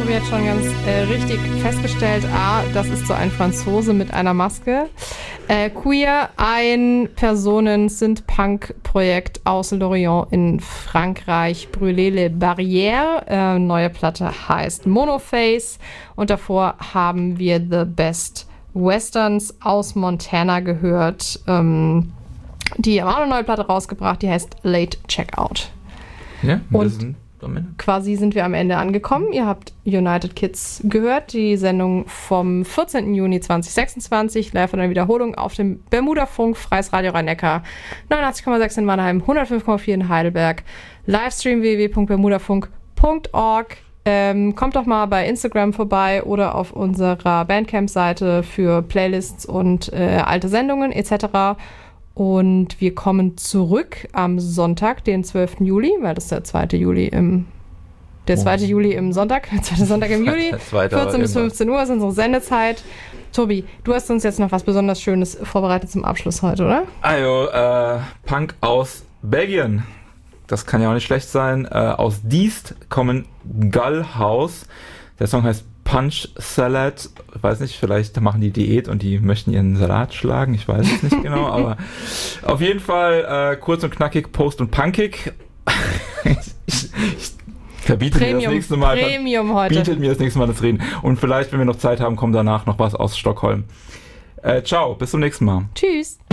Tobi hat schon ganz richtig festgestellt, das ist so ein Franzose mit einer Maske. Queer, ein Personen-Synth-Punk-Projekt aus Lorient in Frankreich, Brûler les Barrières. Neue Platte heißt Monoface und davor haben wir The Best Westerns aus Montana gehört. Die haben auch eine neue Platte rausgebracht, die heißt Late Checkout. Ja, und quasi sind wir am Ende angekommen. Ihr habt United Kids gehört, die Sendung vom 14. Juni 2026, live in der Wiederholung auf dem Bermuda-Funk, Freies Radio Rhein-Neckar, 89,6 in Mannheim, 105,4 in Heidelberg, Livestream www.bermudafunk.org. Kommt doch mal bei Instagram vorbei oder auf unserer Bandcamp-Seite für Playlists und alte Sendungen etc. Und wir kommen zurück am Sonntag, den 12. Juli, weil das ist der 2. Juli im Sonntag, der zweite Sonntag im Juli, 14 bis 15 Uhr ist unsere Sendezeit. Tobi, du hast uns jetzt noch was besonders Schönes vorbereitet zum Abschluss heute, oder? Also, Punk aus Belgien. Das kann ja auch nicht schlecht sein. Aus Diest kommen Gullhouse. Der Song heißt Punch Salad, ich weiß nicht, vielleicht machen die Diät und die möchten ihren Salat schlagen, ich weiß es nicht genau, aber auf jeden Fall kurz und knackig, post- und punkig. ich verbiete mir das nächste Mal. Verbietet mir das nächste Mal das Reden. Und vielleicht, wenn wir noch Zeit haben, kommt danach noch was aus Stockholm. Ciao, bis zum nächsten Mal. Tschüss.